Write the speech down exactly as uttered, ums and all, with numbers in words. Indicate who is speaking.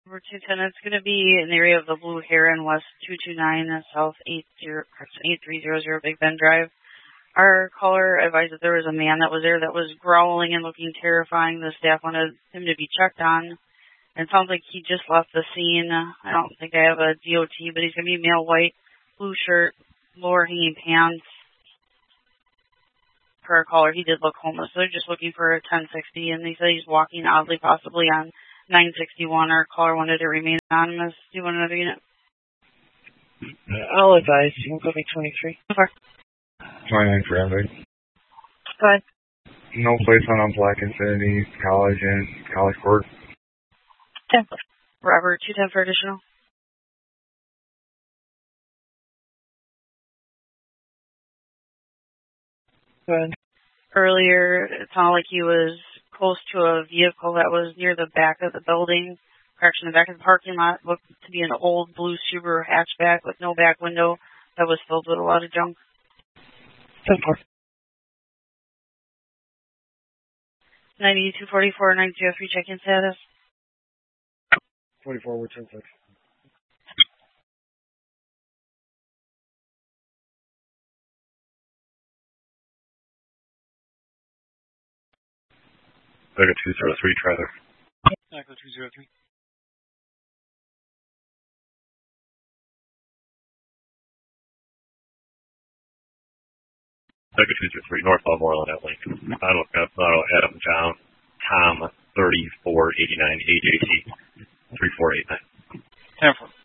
Speaker 1: Over two ten, it's going to be in the area of the Blue Heron, West two two nine, South eight three zero zero Big Bend Drive. Our caller advised that there was a man that was there that was growling and looking terrifying. The staff wanted him to be checked on. And it sounds like he just left the scene. I don't think I have a D O T, but he's going to be male white, blue shirt, lower hanging pants. For our caller, he did look homeless. So they're just looking for a ten sixty, and they said he's walking oddly, possibly on nine sixty-one. Our caller wanted to remain anonymous. Do you want another unit?
Speaker 2: I'll advise. You can go me twenty-three.
Speaker 1: Okay.
Speaker 3: twenty-nine for Evan.
Speaker 1: Go ahead.
Speaker 3: No placement on Black Infinity College and College Court.
Speaker 1: ten. Robert, two ten for additional.
Speaker 2: Go ahead.
Speaker 1: Earlier, it sounded like he was close to a vehicle that was near the back of the building. Correction, the back of the parking lot looked to be an old blue Subaru hatchback with no back window that was filled with a lot of junk.
Speaker 2: ten four.
Speaker 1: ninety-two forty-four, ninety-two oh three check-in status.
Speaker 3: forty-four, we're ten six. Echo two zero three, try there.
Speaker 4: Echo two zero three.
Speaker 3: Echo two zero three, North Balmoral at Lincoln. Auto, Auto, Adam John, Tom, thirty-four eighty-nine, A J C, three four eight nine.
Speaker 4: ten four.